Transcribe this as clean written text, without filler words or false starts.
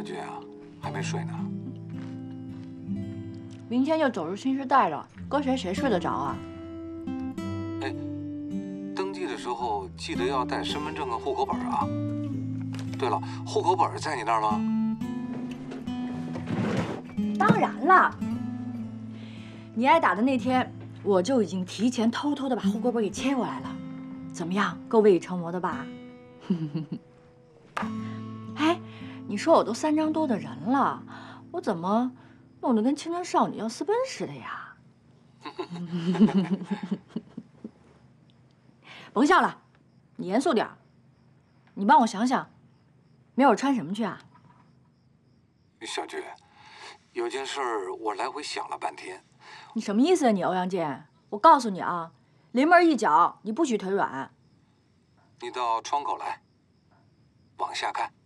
俊啊，还没睡呢。 明天就走入新时代了，搁谁睡得着啊？ 哎，登记的时候记得要带身份证跟户口本啊。对了，户口本在你那儿吗？ 当然了，你挨打的那天，我就已经提前偷偷的把户口本给切过来了。怎么样，够未雨绸缪的吧？哎，你说我都3张多的人了，我怎么弄得跟青春少女要私奔似的呀？甭笑了，你严肃点儿。你帮我想想，明儿我穿什么去啊？ 小俊，有件事我来回想了半天。 你什么意思啊你，欧阳健？我告诉你啊，临门一脚，你不许腿软。 你到窗口来，往下看。